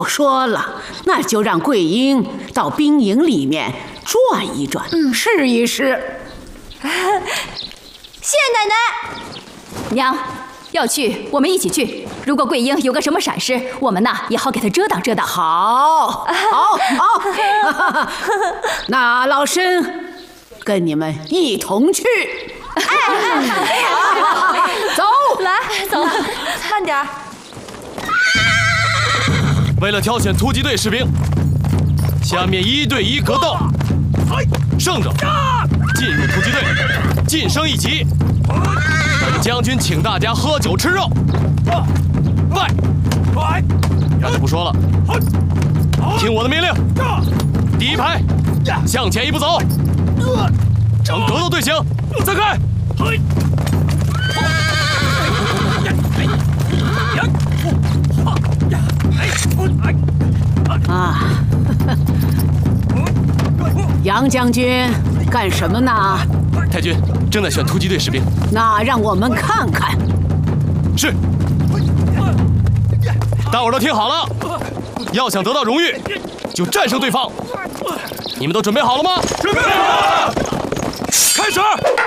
我说了，那就让桂英到兵营里面转一转，试一试。 谢奶奶。娘，要去我们一起去。如果桂英有个什么闪失，我们呢也好给她遮挡遮挡。 好，那老申跟你们一同去。走， 来，走，慢点。 为了挑选突击队士兵，下面1对1格斗，胜者进入突击队，晋升1级。本将军请大家喝酒吃肉。喂，别的不说了，听我的命令，第一排向前1步走，呈格斗队形，散开。 杨将军干什么呢？ 太君正在选突击队士兵。 那让我们看看。 是。大伙儿都听好了，要想得到荣誉，就战胜对方。你们都准备好了吗？准备好了。开始。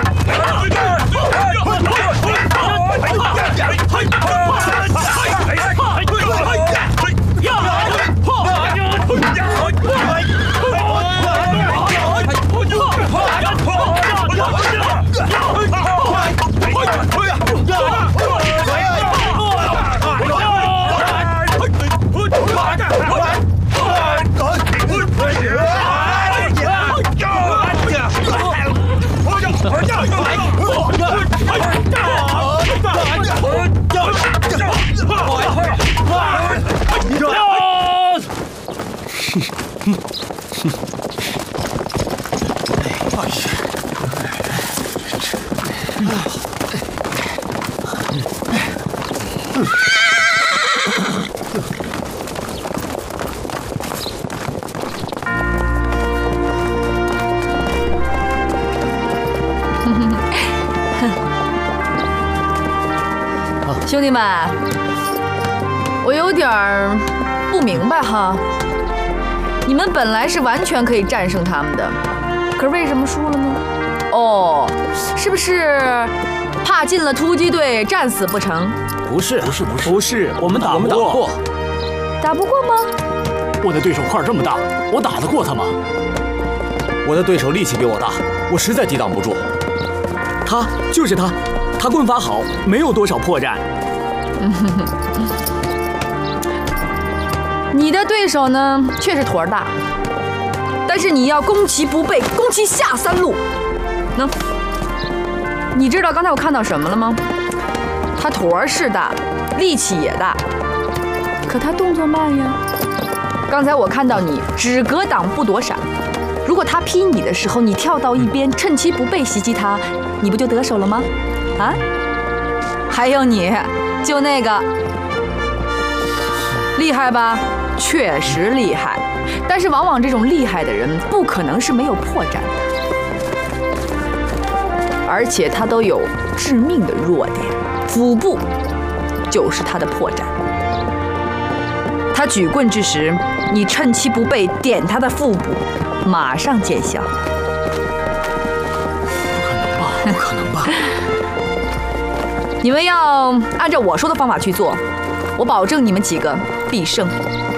兄弟们，我有点不明白哈。你们本来是完全可以战胜他们的，可是为什么输了呢？哦，是不是怕进了突击队战死不成？ 不是，我们打不过。 打不过吗？ 我的对手块这么大，我打得过他吗？ 我的对手力气比我大，我实在抵挡不住。 他棍法好，没有多少破绽。 你的对手呢，确实坨儿大，但是你要攻其不备，攻其下三路。能？你知道刚才我看到什么了吗？他坨儿是大，力气也大，可他动作慢呀。刚才我看到你只格挡不躲闪，如果他劈你的时候，你跳到一边，趁其不备袭击他，你不就得手了吗？啊？还有你，就那个厉害吧？确实厉害，但是往往这种厉害的人不可能是没有破绽的，而且他都有致命的弱点，腹部就是他的破绽。他举棍之时，你趁其不备点他的腹部，马上见效。 不可能吧？ 你们要按照我说的方法去做，我保证你们几个必胜。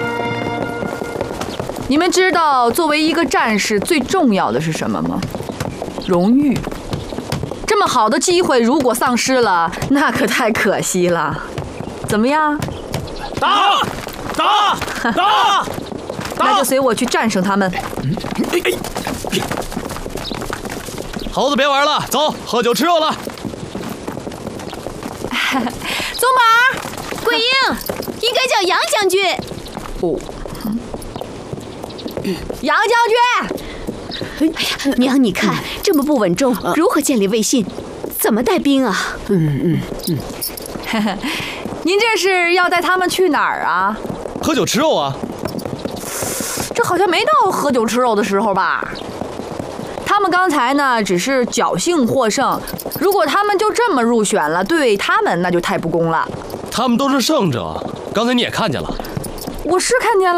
你们知道作为一个战士最重要的是什么吗？荣誉。这么好的机会如果丧失了，那可太可惜了。怎么样？ 打！ 那就随我去战胜他们。 猴子别玩了，走，喝酒吃肉了。 宗宝，桂英，应该叫杨将军。 哦，杨将军。哎呀，娘，你看这么不稳重，如何建立威信？怎么带兵啊？ 您这是要带他们去哪儿啊？ 喝酒吃肉啊。 这好像没到喝酒吃肉的时候吧？他们刚才呢只是侥幸获胜，如果他们就这么入选了，对他们那就太不公了。 他们都是胜者，刚才你也看见了。 我是看见了。